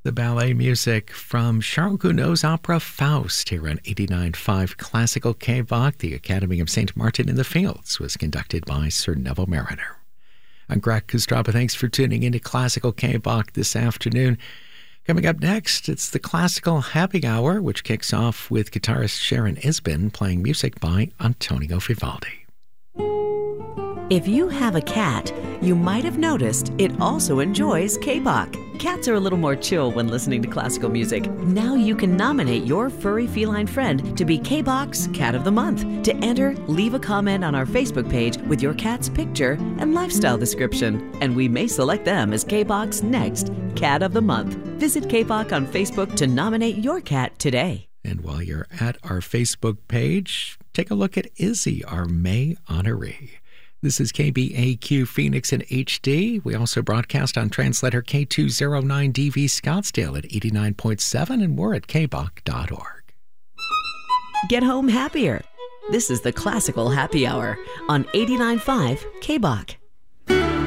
The ballet music from Charles Gounod's opera Faust here on 89.5 Classical K-Bach. The Academy of St. Martin in the Fields was conducted by Sir Neville Mariner. I'm Greg Kostrapa. Thanks for tuning into Classical K-Bach this afternoon. Coming up next, it's the Classical Happy Hour, which kicks off with guitarist Sharon Isbin playing music by Antonio Vivaldi. If you have a cat, you might have noticed it also enjoys K-Bach. Cats are a little more chill when listening to classical music. Now you can nominate your furry feline friend to be K-Bach's Cat of the Month. To enter, leave a comment on our Facebook page with your cat's picture and lifestyle description, and we may select them as K-Bach's next Cat of the Month. Visit K-Bach on Facebook to nominate your cat today. And while you're at our Facebook page, take a look at Izzy, our May honoree. This is KBAQ Phoenix in HD. We also broadcast on translator K209DV Scottsdale at 89.7, and we're at kbach.org. Get home happier. This is the Classical Happy Hour on 89.5 K-Bach.